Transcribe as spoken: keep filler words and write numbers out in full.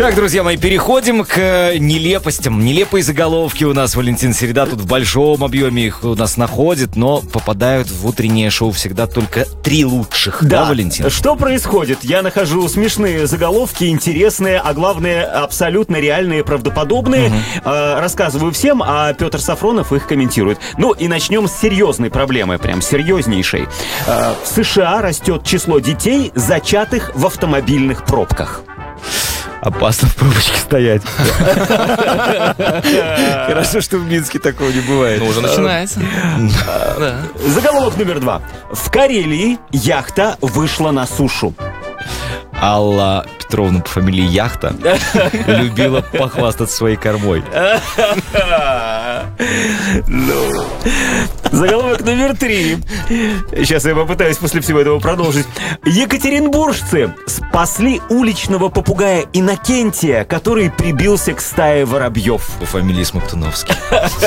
Так, друзья мои, переходим к нелепостям. Нелепые заголовки у нас. Валентин Середа тут в большом объеме их у нас находит, но попадают в утреннее шоу всегда только три лучших. Да, да, Валентин? Что происходит? Я нахожу смешные заголовки, интересные, а главное, абсолютно реальные, правдоподобные. Угу. Э, рассказываю всем, а Петр Сафронов их комментирует. Ну и начнем с серьезной проблемы, прям серьезнейшей. Э, в США растет число детей, зачатых в автомобильных пробках. Опасно в пробочке стоять. Хорошо, что в Минске такого не бывает. Ну, уже начинается. Заголовок номер два. В Карелии яхта вышла на сушу. Алла Петровна по фамилии Яхта любила похвастаться своей кормой. Ну. Заголовок номер три. Сейчас я попытаюсь после всего этого продолжить. Екатеринбуржцы спасли уличного попугая Иннокентия, который прибился к стае воробьев. По фамилии Смоктуновский.